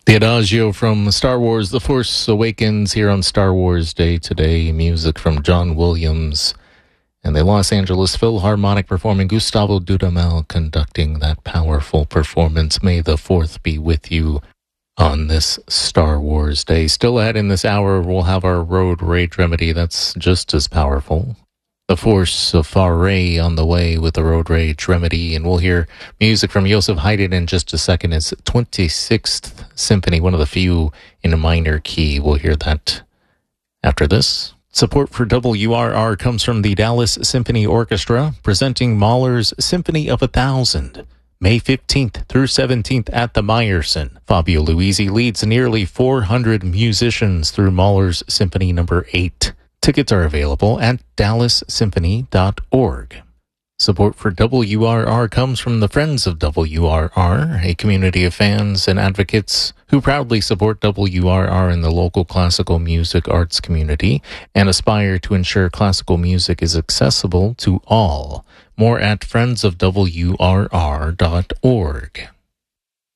The Adagio from Star Wars The Force Awakens here on Star Wars Day today. Music from John Williams and the Los Angeles Philharmonic performing Gustavo Dudamel conducting that powerful performance. May the 4th be with you on this Star Wars Day. Still ahead in this hour, we'll have our Road Rage Remedy that's just as powerful. The Force of Faray on the way with the Road Rage Remedy, and we'll hear music from Joseph Haydn in just a second. It's 26th Symphony, one of the few in a minor key. We'll hear that after this. Support for WRR comes from the Dallas Symphony Orchestra, presenting Mahler's Symphony of 1,000, May 15th through 17th at the Meyerson. Fabio Luisi leads nearly 400 musicians through Mahler's Symphony No. 8. Tickets are available at dallassymphony.org. Support for WRR comes from the Friends of WRR, a community of fans and advocates who proudly support WRR in the local classical music arts community and aspire to ensure classical music is accessible to all. More at friendsofwrr.org.